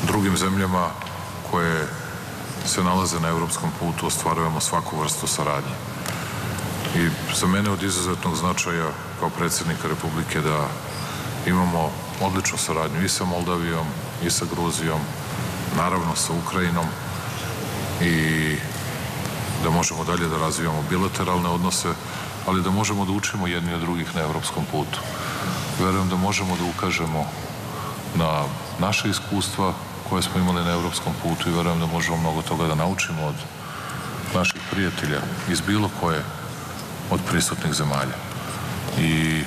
drugim zemljama koje se nalaze na evropskom putu ostvarujemo svaku vrstu saradnje. I za mene od izuzetnog značaja kao predsjednika Republike da imamo odličnu saradnju i sa Moldavijom i sa Gruzijom, naravno sa Ukrajinom, i da možemo dalje da razvijamo bilateralne odnose, ali da možemo da učimo jedni od drugih na evropskom putu. Verujem da možemo da ukažemo na naše iskustva koje smo imali na evropskom putu i verujem da možemo mnogo toga da naučimo od naših prijatelja iz bilo koje od prisutnih zemalja. I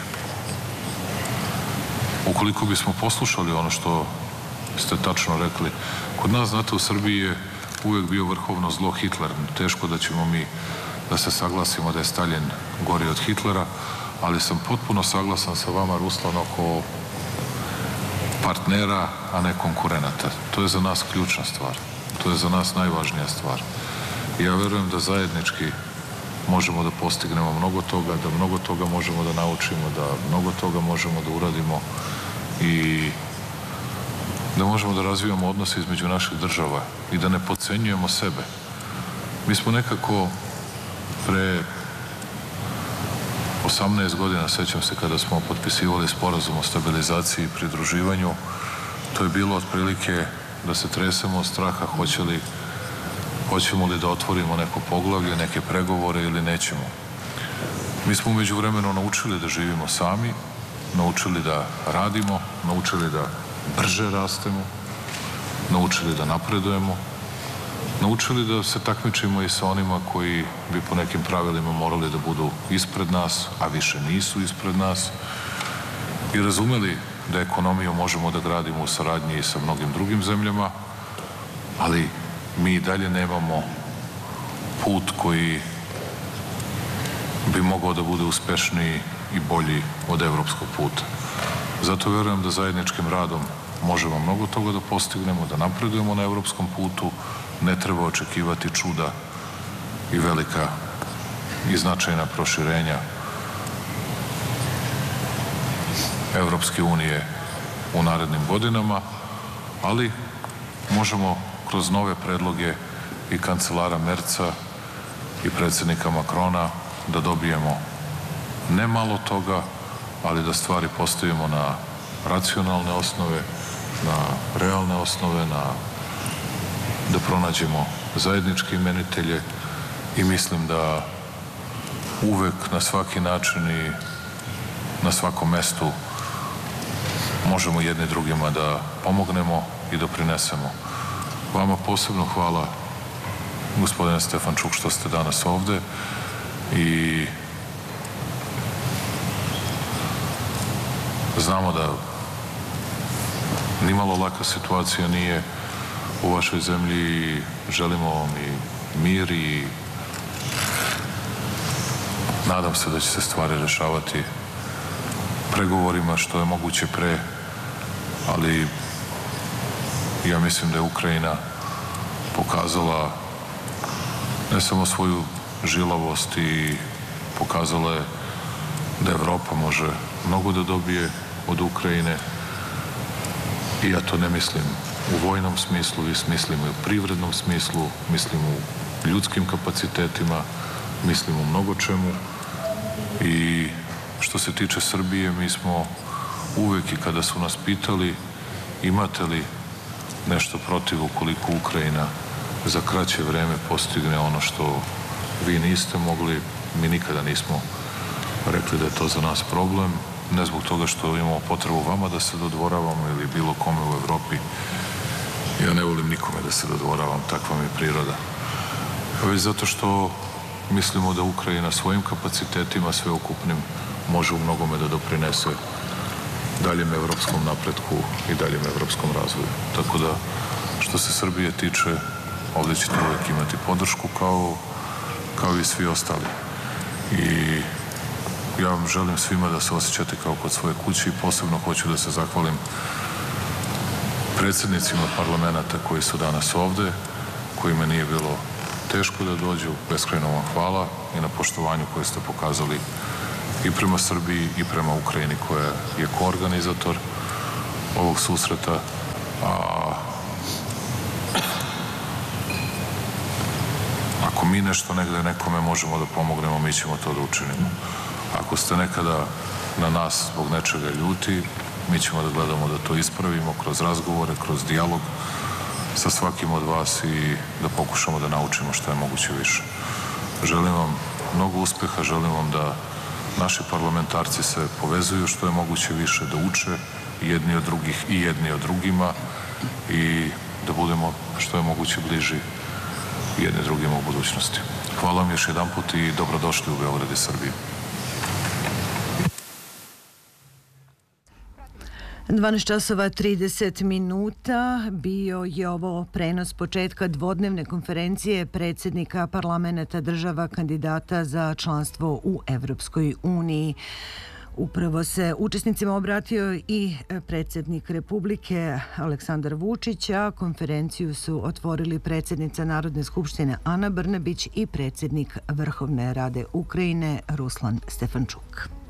ukoliko bismo poslušali ono što ste tačno rekli, kod nas, znate, u Srbiji je uvek bio vrhovno zlo Hitler. Teško da ćemo mi da se saglasimo da je Stalin gori od Hitlera, ali sam potpuno saglasan sa vama, Ruslan, oko partnera, a ne konkurenata. To je za nas ključna stvar. To je za nas najvažnija stvar. I ja verujem da zajednički možemo da postignemo mnogo toga, da mnogo toga možemo da naučimo, da mnogo toga možemo da uradimo i da možemo da razvijamo odnose između naših država i da ne potcenjujemo sebe. Mi smo nekako pre 18 godina, sećam se, kada smo potpisivali sporazum o stabilizaciji i pridruživanju, to je bilo otprilike da se tresemo od straha hoćemo li da otvorimo neko poglavlje, neke pregovore ili nećemo. Mi smo umeđu vremenu naučili da živimo sami, naučili da radimo, naučili da brže rastemo, naučili da napredujemo, naučili da se takmičimo i sa onima koji bi po nekim pravilima morali da budu ispred nas, a više nisu ispred nas, i razumeli da ekonomiju možemo da gradimo u saradnji i sa mnogim drugim zemljama, ali mi i dalje nemamo put koji bi mogao da bude uspešniji i bolji od evropskog puta. Zato verujem da zajedničkim radom možemo mnogo toga da postignemo, da napredujemo na evropskom putu. Ne treba očekivati čuda i velika i značajna proširenja Evropske unije u narednim godinama, ali možemo kroz nove predloge i kancelara Merca i predsjednika Makrona da dobijemo ne malo toga, ali da stvari postavimo na racionalne osnove, na realne osnove, da pronađemo zajedničke imenitelje, i mislim da uvek na svaki način i na svakom mestu možemo jedni drugima da pomognemo i doprinesemo. Vama posebno hvala, gospodine Stefančuk, što ste danas ovde, i znamo da nimalo laka situacija nije u vašoj zemlji i želimo vam i mir i nadam se da će se stvari rešavati pregovorima što je moguće pre, ali ja mislim da je Ukrajina pokazala ne samo svoju žilavost, i pokazala je da Evropa može mnogo da dobije od Ukrajine, i ja to ne mislim u vojnom smislu, mislim i u privrednom smislu, mislim u ljudskim kapacitetima, mislim u mnogo čemu. I što se tiče Srbije, mi smo uvek, i kada su nas pitali imate li nešto protiv ukoliko Ukrajina za kraće vreme postigne ono što vi niste mogli, mi nikada nismo rekli da je to za nas problem, ne zbog toga što imamo potrebu vama da se dodvoravamo ili bilo kome u Evropi. Ja ne volim nikome da se dodvoravam, takva mi je priroda. Već zato što mislimo da Ukrajina svojim kapacitetima sveukupnim može u mnogome da doprinese daljem evropskom napretku i daljem evropskom razvoju. Tako da, što se Srbije tiče, ovde ćete uvek imati podršku kao i svi ostali. I ja vam želim svima da se osjećate kao kod svoje kuće, i posebno hoću da se zahvalim predsjednicima parlamenta koji su danas ovde, kojima nije bilo teško da dođu. Beskrajno vam hvala i na poštovanju koje ste pokazali i prema Srbiji i prema Ukrajini, koja je koorganizator ovog susreta, a Ako mi nešto negde nekome možemo da pomognemo, mi ćemo to da učinimo. Ako ste nekada na nas zbog nečega ljuti, mi ćemo da gledamo da to ispravimo kroz razgovore, kroz dijalog sa svakim od vas i da pokušamo da naučimo što je moguće više. Želim vam mnogo uspeha, želim vam da naši parlamentarci se povezuju što je moguće više, da uče jedni od drugih i jedni od drugima i da budemo što je moguće bliži jedni drugima u budućnosti. Hvala vam još jedan put i dobrodošli u Beograd i Srbiju. 12 časova 30 minuta bio je ovo prenos početka dvodnevne konferencije predsjednika parlamenta država kandidata za članstvo u Evropskoj uniji. Upravo se učesnicima obratio i predsjednik Republike Aleksandar Vučić, a konferenciju su otvorili predsjednica Narodne skupštine Ana Brnabić i predsjednik Vrhovne Rade Ukrajine Ruslan Stefančuk.